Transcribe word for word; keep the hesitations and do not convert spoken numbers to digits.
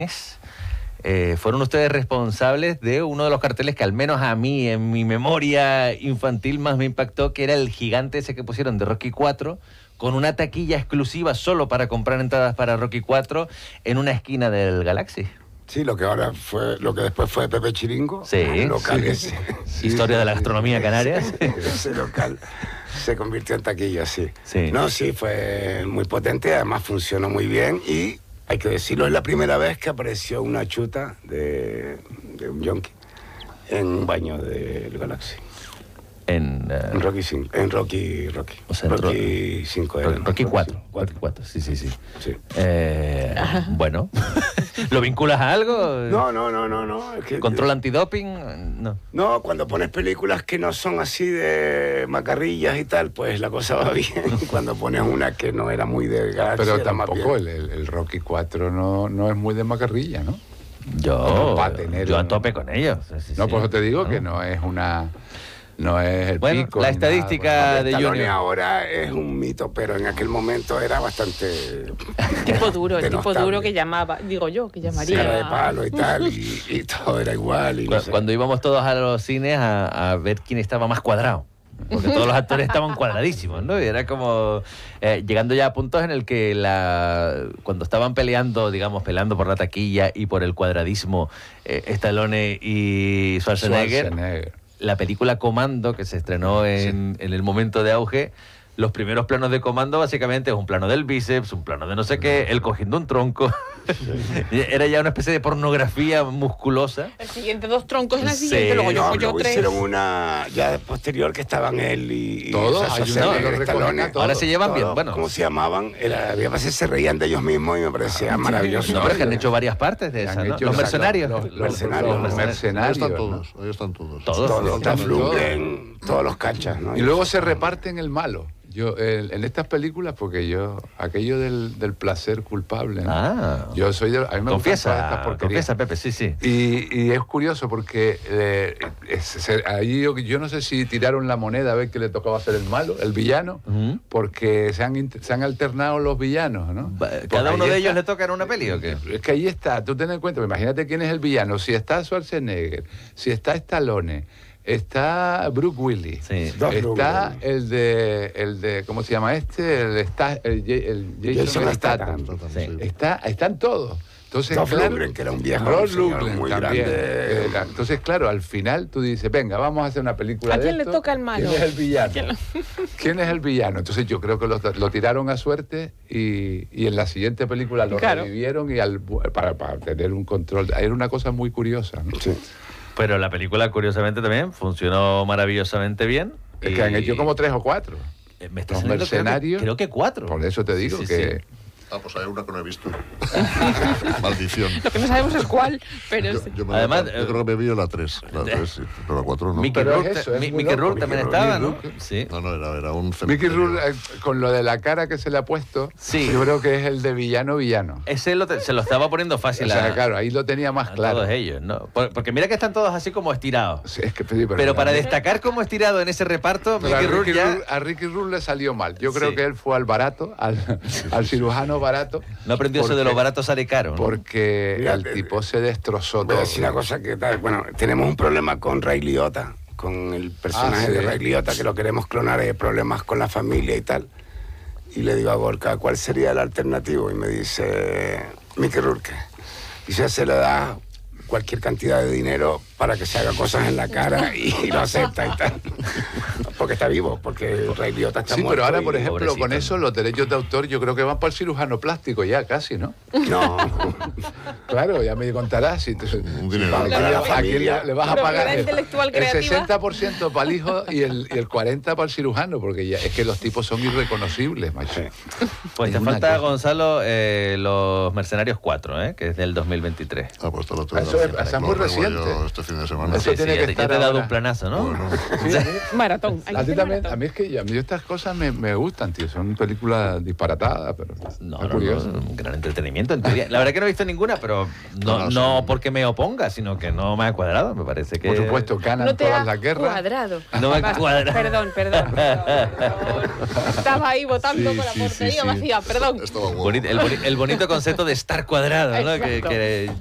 Eh, fueron ustedes responsables de uno de los carteles que al menos a mí, en mi memoria infantil, más me impactó, que era el gigante ese que pusieron de Rocky cuatro, con una taquilla exclusiva solo para comprar entradas para Rocky cuatro en una esquina del Galaxy. Sí, lo que ahora fue, lo que después fue Pepe Chiringo, sí, local sí. ese. Sí, historia de la gastronomía sí, canaria. Ese local se convirtió en taquilla, sí. sí. No, sí, fue muy potente, además funcionó muy bien y, hay que decirlo, es la primera vez que apareció una chuta de, de un yonki en un baño del Galaxy. En, uh, en Rocky cinco, en Rocky, Rocky. O sea, Rocky cinco era. Rocky cuatro. Rocky cuatro, sí, sí, sí. sí. Eh, bueno, ¿lo vinculas a algo? No, no, no, no, no. Es que, ¿Control antidoping? No. No, cuando pones películas que no son así de macarrillas y tal, pues la cosa va bien. Cuando pones una que no era muy de Galaxy, pero era tampoco el, el, el Rocky cuatro no, no es muy de macarrilla, ¿no? Yo, tener, yo a tope con ellos. Sí, no, sí, por eso te digo ¿no? que no es una... No es el bueno, pico. la estadística nada, de Stallone Junior ahora es un mito, pero en aquel momento era bastante... tipo duro, el tipo denostable. duro que llamaba, digo yo, que llamaría... Cara de palo y tal, y, y todo era igual. Y no cuando, sé. cuando íbamos todos a los cines a, a ver quién estaba más cuadrado. Porque todos los actores estaban cuadradísimos, ¿no? Y era como... Eh, llegando ya a puntos en el que la cuando estaban peleando, digamos, peleando por la taquilla y por el cuadradismo, eh, Stallone y Schwarzenegger... Schwarzenegger. La película Comando, que se estrenó en, sí. en el momento de auge, los primeros planos de Comando básicamente es un plano del bíceps, un plano de no sé qué, él cogiendo un tronco. Sí. Era ya una especie de pornografía musculosa. El siguiente dos troncos en la Sí. siguiente, luego yo, No, yo luego tres. hicieron una ya posterior que estaban él y... y todos, Schwarzenegger, no, Stallone, todos. Ahora se llevan todos, bien, bueno. ¿Cómo se llamaban? Era, había veces se reían de ellos mismos y me parecía maravilloso. No, pero es que han hecho varias partes de esa, ¿no? Hecho, Los o sea, mercenarios. Los, los, mercenarios, los los mercenarios. Ahí están ¿no? todos, ahí están todos. Todos. Todos, Dolph Lundgren, todos los cachas, ¿no? Y luego se reparten el malo. Yo, el, en estas películas, porque yo, aquello del, del placer culpable, ¿no? Ah. Yo soy de, a mí me Confiesa, gustan todas estas porquerías. confiesa, Pepe, sí, sí. Y, y es curioso porque eh, es, se, ahí yo, yo no sé si tiraron la moneda a ver que le tocaba hacer el malo, el villano, Uh-huh. porque se han, se han alternado los villanos, ¿no? ¿Cada uno de está, ellos le toca en una peli o qué? Es que ahí está, tú ten en cuenta, imagínate quién es el villano, si está Schwarzenegger, si está Stallone, está Bruce Willis, Sí. está el de, el de, ¿cómo se llama este? El, está, el, el Jason, Jason Statham. Statham. Sí. Está, están todos. Entonces, Dolph claro, Lundgren, que era un viejo, Dolph un señor Lundgren muy también. grande. Era. Entonces, claro, al final tú dices, venga, vamos a hacer una película ¿A de quién le esto. toca el malo? ¿Quién es el villano? ¿Quién lo- ¿Quién es el villano? Entonces yo creo que lo, lo tiraron a suerte y, y en la siguiente película lo Claro. revivieron y al, para, para tener un control. Era una cosa muy curiosa, ¿no? Sí. Pero la película, curiosamente, también funcionó maravillosamente bien. Es y- que han hecho como tres o cuatro. Eh, Me está Los saliendo, creo que- mercenarios. Creo que, cuatro. Por eso te digo Sí, sí, que... sí. Ah, pues hay una que no he visto. Maldición. Lo que no sabemos es cuál, pero Yo, sí. yo me Además, yo creo que me vi la tres, la tres, sí, pero la cuatro no. Mickey Pero es Rourke, eso, es Mi- muy Mickey loco. Rourke también Mickey estaba, Rourke. ¿no? Sí. No, no, era, era un Mickey cementerio. Rourke, eh, con lo de la cara que se le ha puesto, Sí. yo creo que es el de villano-villano. Ese lo te- se lo estaba poniendo O fácil sea, a, claro, ahí lo tenía más a claro. todos ellos, ¿no? Por- porque mira que están todos así como estirados. Sí, es que, sí, pero Pero para a- destacar como estirado en ese reparto, pero a Mickey Rourke Ricky ya... Rourke- a Ricky Rourke le salió mal. Yo creo Sí. que él fue al barato, al, al cirujano barato. No aprendió eso de porque- lo barato sale caro, ¿no? Porque Mira, el eh, tipo se destrozó Voy a todo. decir una cosa que tal. Bueno, tenemos un problema con Ray Liotta, con el personaje Ah, sí. de Ray Liotta, que lo queremos clonar, hay problemas con la familia y tal. Y le digo a Gorka, ¿cuál sería el alternativo? Y me dice, Mickey Rourke. Y se, se le da cualquier cantidad de dinero para que se haga cosas en la cara y, y lo acepta y tal. Porque está vivo, porque Ray Liotta está Sí, muerto. pero ahora, y- por ejemplo, pobrecito. con eso los derechos de autor yo creo que van para el cirujano plástico ya casi, ¿no? No, Claro, ya me contarás. Si te- Un dinero. ¿A quién Para le- la a quién familia. le, le vas a Propiedad pagar el, intelectual el creativa. sesenta por ciento para el hijo y el, y el cuarenta por ciento para el cirujano? Porque ya es que los tipos son irreconocibles, macho. Pues Es te una falta, cosa. Gonzalo, eh, Los Mercenarios cuatro, ¿eh? Que es del dos mil veintitrés. Ah, pues te lo Eso es- eso es lo muy traigo reciente. yo este fin de semana. Eso Sí, tiene sí, que ya te- estar ya te he dado ahora. un planazo, ¿no? Bueno, Maratón. Hay que A ti Cine también, maratón. a mí es que a mí estas cosas me, me gustan, tío. Son películas disparatadas, pero No, muy no, curiosas. no, un gran entretenimiento en teoría. La verdad que no he visto ninguna, pero no, No, no, no sí. porque me oponga, sino que no me ha cuadrado, me parece que... Por supuesto, ganan No te todas ha las guerras. cuadrado. No me Vas- cuadra. Perdón, perdón, perdón, perdón. Estaba ahí votando Sí, con la sí, portería sí, sí. vacía, perdón. Estaba guapo. Boni- el, boni- el bonito concepto de estar cuadrado, ¿no? Que, Exacto. que